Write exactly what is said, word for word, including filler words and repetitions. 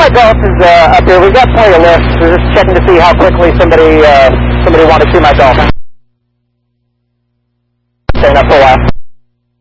my golf is uh, up here. We've got plenty of lifts. We're just checking to see how quickly somebody uh, somebody wanted to see my golf. Staying up for a while.